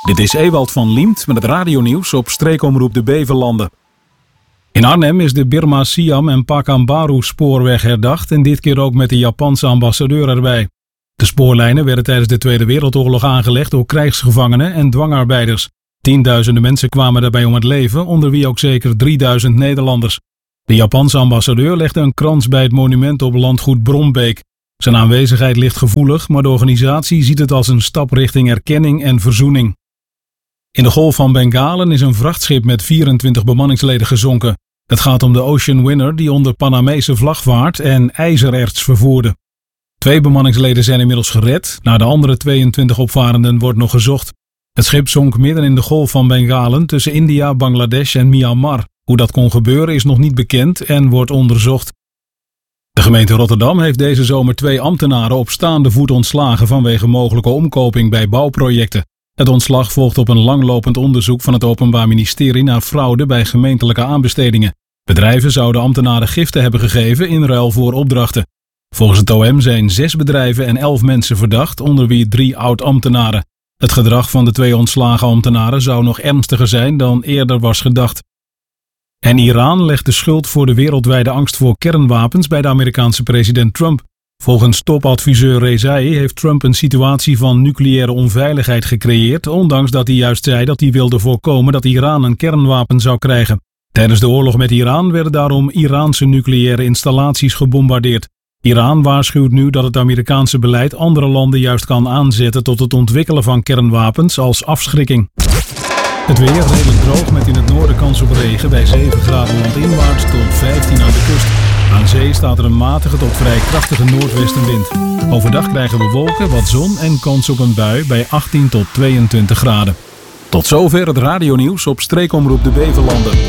Dit is Ewald van Liemt met het radionieuws op streekomroep de Beverlanden. In Arnhem is de Birma-Siam en Pakambaru spoorweg herdacht en dit keer ook met de Japanse ambassadeur erbij. De spoorlijnen werden tijdens de Tweede Wereldoorlog aangelegd door krijgsgevangenen en dwangarbeiders. Tienduizenden mensen kwamen daarbij om het leven, onder wie ook zeker 3000 Nederlanders. De Japanse ambassadeur legde een krans bij het monument op landgoed Brombeek. Zijn aanwezigheid ligt gevoelig, maar de organisatie ziet het als een stap richting erkenning en verzoening. In de Golf van Bengalen is een vrachtschip met 24 bemanningsleden gezonken. Het gaat om de Ocean Winner die onder Panamese vlag vaart en ijzererts vervoerde. 2 bemanningsleden zijn inmiddels gered, naar de andere 22 opvarenden wordt nog gezocht. Het schip zonk midden in de Golf van Bengalen tussen India, Bangladesh en Myanmar. Hoe dat kon gebeuren is nog niet bekend en wordt onderzocht. De gemeente Rotterdam heeft deze zomer 2 ambtenaren op staande voet ontslagen vanwege mogelijke omkoping bij bouwprojecten. Het ontslag volgt op een langlopend onderzoek van het Openbaar Ministerie naar fraude bij gemeentelijke aanbestedingen. Bedrijven zouden ambtenaren giften hebben gegeven in ruil voor opdrachten. Volgens het OM zijn 6 bedrijven en 11 mensen verdacht, onder wie 3 oud-ambtenaren. Het gedrag van de 2 ontslagen ambtenaren zou nog ernstiger zijn dan eerder was gedacht. En Iran legt de schuld voor de wereldwijde angst voor kernwapens bij de Amerikaanse president Trump. Volgens topadviseur Rezai heeft Trump een situatie van nucleaire onveiligheid gecreëerd, ondanks dat hij juist zei dat hij wilde voorkomen dat Iran een kernwapen zou krijgen. Tijdens de oorlog met Iran werden daarom Iraanse nucleaire installaties gebombardeerd. Iran waarschuwt nu dat het Amerikaanse beleid andere landen juist kan aanzetten tot het ontwikkelen van kernwapens als afschrikking. Het weer redelijk droog met in het noorden kans op regen bij 7 graden landinwaarts tot 15 aan de kust. Aan zee staat er een matige tot vrij krachtige noordwestenwind. Overdag krijgen we wolken, wat zon en kans op een bui bij 18 tot 22 graden. Tot zover het radionieuws op streekomroep de Beverlanden.